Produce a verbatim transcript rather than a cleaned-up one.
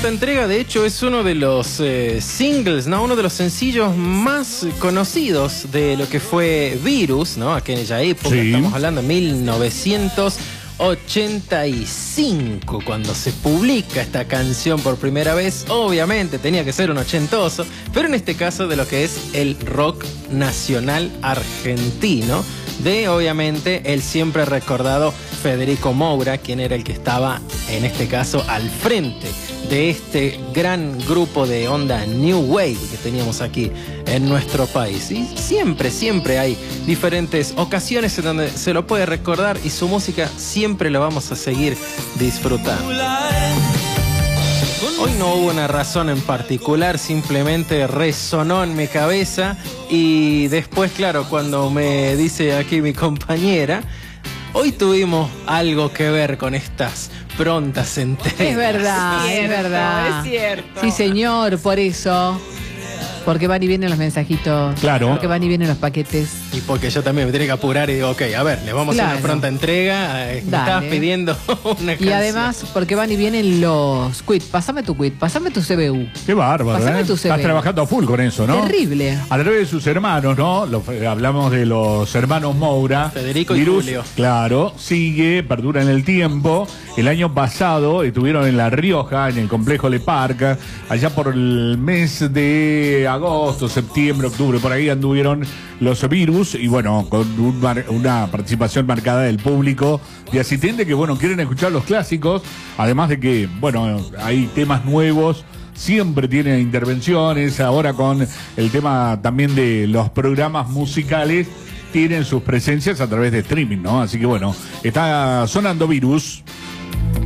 pronta entrega, de hecho, es uno de los eh, singles, ¿no? Uno de los sencillos más conocidos de lo que fue Virus, ¿no? Aquella época, sí. Estamos hablando de mil novecientos ochenta y cinco, cuando se publica esta canción por primera vez. Obviamente tenía que ser un ochentoso, pero en este caso de lo que es el rock nacional argentino, de obviamente el siempre recordado Federico Moura, quien era el que estaba en este caso al frente de este gran grupo de onda New Wave que teníamos aquí en nuestro país. Y siempre, siempre hay diferentes ocasiones en donde se lo puede recordar y su música siempre la vamos a seguir disfrutando. Hoy no hubo una razón en particular, simplemente resonó en mi cabeza y después, claro, cuando me dice aquí mi compañera, hoy tuvimos algo que ver con estas prontas entregas. Es verdad, es, cierto, es verdad. Es cierto. Sí, señor, por eso. Porque van y vienen los mensajitos. Claro. Porque van y vienen los paquetes. Y porque yo también me tengo que apurar y digo, ok, a ver, les vamos claro. a hacer una pronta entrega. Me estabas pidiendo una canción. Y además, porque van y vienen los quit. Pásame tu quit, pásame tu C B U. Qué bárbaro, Pásame ¿eh? tu C B U. Estás trabajando a full con eso, ¿no? Terrible. A través de sus hermanos, ¿no? Lo, hablamos de los hermanos Moura. Federico y Virus, Julio. Claro, sigue, perdura en el tiempo. El año pasado estuvieron en La Rioja, en el complejo Le Parc, allá por el mes de agosto, septiembre, octubre, por ahí anduvieron los Virus, y bueno, con un mar, una participación marcada del público de asistente que, bueno, quieren escuchar los clásicos, además de que, bueno, hay temas nuevos, siempre tienen intervenciones, ahora con el tema también de los programas musicales, tienen sus presencias a través de streaming, ¿no? Así que bueno, está sonando Virus.